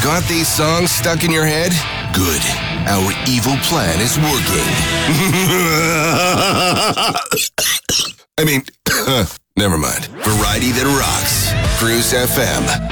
Got these songs stuck in your head? Good. Our evil plan is working. I mean, never mind. Variety that rocks. Cruise FM.